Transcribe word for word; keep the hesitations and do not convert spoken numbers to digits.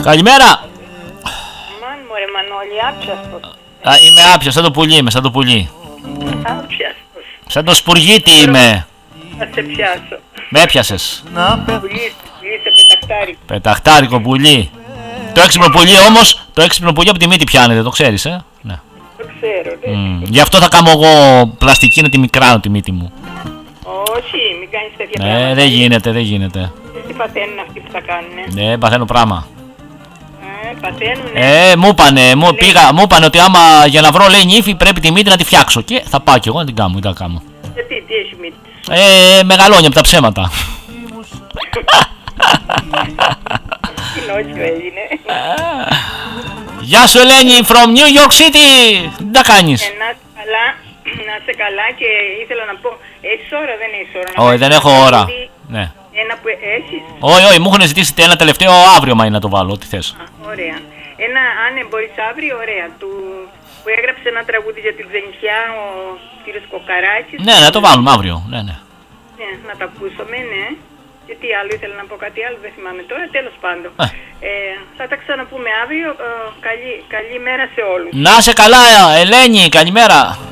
Καλημέρα. Μαν μωρέ Μανώλη, άπιαστος. Α, είμαι άπιαστος, σαν το πουλί είμαι, σαν το πουλί. Άπιαστος. Σαν το σπουργίτι είμαι. Θα σε πιάσω. Με έπιασες. Πουλί, πουλί σε πεταχτάρι. Πεταχτάρικο πουλί. Το έξυπνο πουλί όμως, το έξυπνο πουλί από τη μύτη πιάνεται, το ξέρεις, ε. Ναι. Το ξέρω, ναι. Mm. Γι' αυτό θα κάνω εγώ πλαστική να τη μικράνω τη μύτη μου. Όχι, μην κάνεις τέτοια Ναι, πράγματα. δεν γίνεται, δεν γίνεται. Τι παθαίνουν αυτοί που τα κάνουνε. Ναι, παθαίνω πράγμα. Ε, παθαίνουνε. Ε, μου είπανε, μου, πήγα, μου είπανε ότι άμα για να βρω λέει νύφη πρέπει τη μύτη να τη φτιάξω. Και θα πάω κι εγώ να την κάνω, τι θα κάνω. Γιατί, τι έχει μύτη. Ε, μεγαλώνει από τα ψέματα. Τι νόησιο έγινε. Γεια σου Ελένη, from New York City. Τι τα κάνεις? Ε, να είσαι καλά, να είσαι καλά και ήθελα να πω, έχεις ώρα, δεν έχεις ώρα. να Όχι, βάλεις δεν ένα έχω ώρα. τραγούδι, Ναι. Ένα που έχεις. Όχι, όχι, μου έχουν ζητήσει ένα τελευταίο αύριο, μα είναι να το βάλω, ό,τι θες. Α, ωραία. Ένα, αν μπορείς αύριο, ωραία. Του, που έγραψε ένα τραγούδι για την ξενιθιά ο κύριος Κοκαράκης. Ναι, να το βάλουμε αύριο. Ναι, ναι. Ναι, να τα ακούσουμε, ναι. Και τι άλλο, ήθελα να πω κάτι άλλο, δεν θυμάμαι τώρα, τέλος πάντων. Ε. Ε, θα τα ξαναπούμε αύριο. Ε, καλή, καλή μέρα σε όλους. Να σε καλά, Ελένη, καλημέρα.